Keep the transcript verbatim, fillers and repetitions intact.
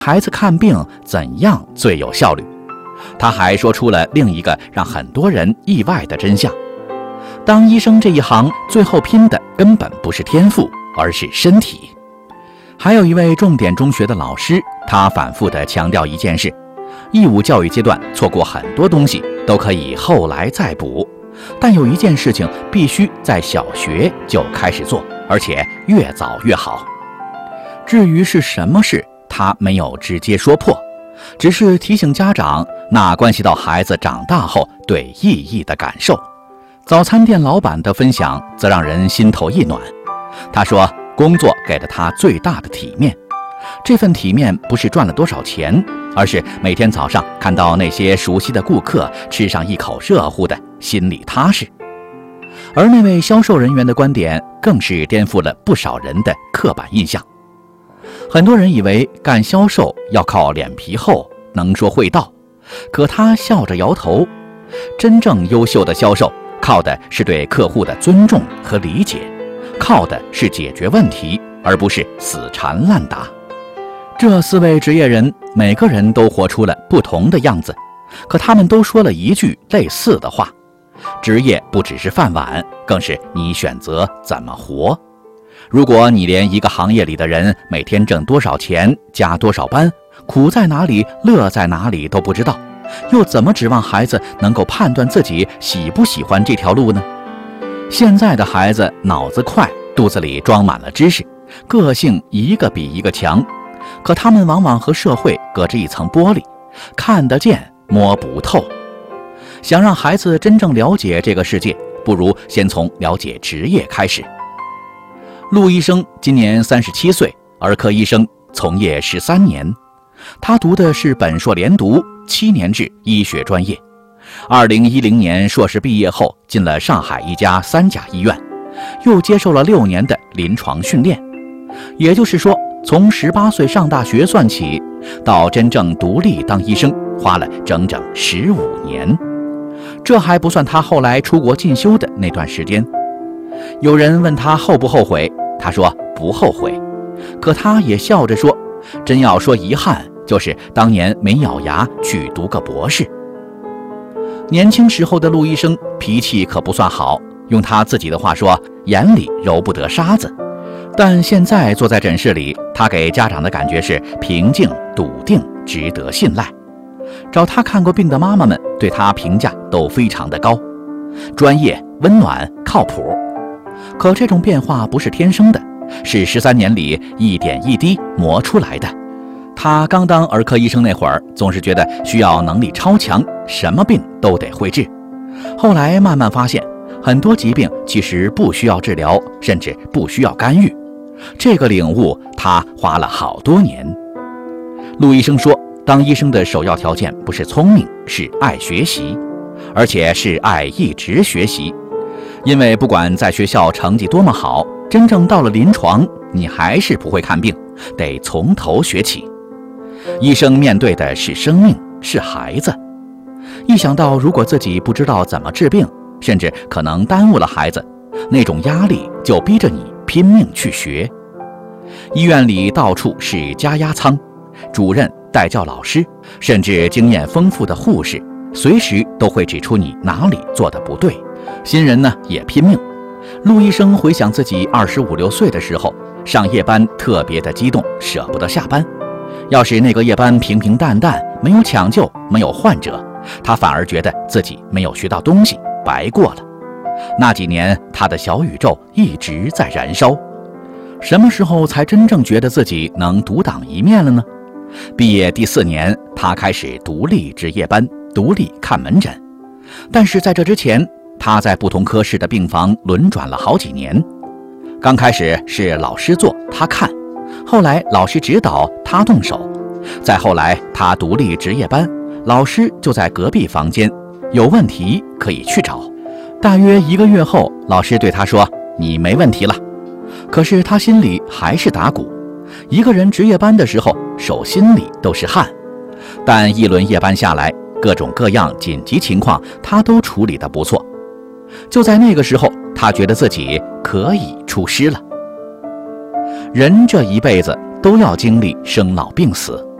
孩子看病怎样最有效率。他还说出了另一个让很多人意外的真相：当医生这一行，最后拼的根本不是天赋，而是身体。还有一位重点中学的老师，他反复地强调一件事：义务教育阶段错过很多东西都可以后来再补，但有一件事情必须在小学就开始做，而且越早越好。至于是什么事，他没有直接说破，只是提醒家长，那关系到孩子长大后对意义的感受。早餐店老板的分享则让人心头一暖。他说，工作给了他最大的体面，这份体面不是赚了多少钱，而是每天早上看到那些熟悉的顾客吃上一口热乎的，心里踏实。而那位销售人员的观点更是颠覆了不少人的刻板印象。很多人以为干销售要靠脸皮厚，能说会道，可他笑着摇头。真正优秀的销售靠的是对客户的尊重和理解，靠的是解决问题，而不是死缠烂打。这四位职业人，每个人都活出了不同的样子，可他们都说了一句类似的话：职业不只是饭碗，更是你选择怎么活。如果你连一个行业里的人每天挣多少钱，加多少班，苦在哪里，乐在哪里都不知道，又怎么指望孩子能够判断自己喜不喜欢这条路呢？现在的孩子脑子快，肚子里装满了知识，个性一个比一个强，可他们往往和社会隔着一层玻璃，看得见摸不透。想让孩子真正了解这个世界，不如先从了解职业开始。陆医生今年三十七岁，儿科医生，从业十三年。他读的是本硕连读七年制医学专业。二零一零年硕士毕业后，进了上海一家三甲医院，又接受了六年的临床训练。也就是说，从十八岁上大学算起，到真正独立当医生，花了整整十五年。这还不算他后来出国进修的那段时间。有人问他后不后悔，他说不后悔，可他也笑着说，真要说遗憾，就是当年没咬牙去读个博士。年轻时候的陆医生脾气可不算好，用他自己的话说，眼里揉不得沙子。但现在坐在诊室里，他给家长的感觉是平静、笃定、值得信赖。找他看过病的妈妈们对他评价都非常的高，专业、温暖、靠谱。可这种变化不是天生的，是十三年里一点一滴磨出来的。他刚当儿科医生那会儿，总是觉得需要能力超强，什么病都得会治。后来慢慢发现，很多疾病其实不需要治疗，甚至不需要干预。这个领悟他花了好多年。陆医生说，当医生的首要条件不是聪明，是爱学习，而且是爱一直学习。因为不管在学校成绩多么好，真正到了临床，你还是不会看病，得从头学起。医生面对的是生命，是孩子。一想到如果自己不知道怎么治病，甚至可能耽误了孩子，那种压力就逼着你拼命去学。医院里到处是加压舱，主任、带教老师，甚至经验丰富的护士，随时都会指出你哪里做得不对。新人呢也拼命。陆医生回想自己二十五六岁的时候，上夜班特别的激动，舍不得下班。要是那个夜班平平淡淡，没有抢救，没有患者，他反而觉得自己没有学到东西，白过了。那几年，他的小宇宙一直在燃烧。什么时候才真正觉得自己能独当一面了呢？毕业第四年，他开始独立值夜班，独立看门诊。但是在这之前，他在不同科室的病房轮转了好几年。刚开始是老师做，他看；后来老师指导，他动手；再后来他独立值夜班，老师就在隔壁房间，有问题可以去找。大约一个月后，老师对他说：“你没问题了。”可是他心里还是打鼓。一个人值夜班的时候，手心里都是汗。但一轮夜班下来，各种各样紧急情况他都处理得不错。就在那个时候，他觉得自己可以出师了。人这一辈子都要经历生老病死，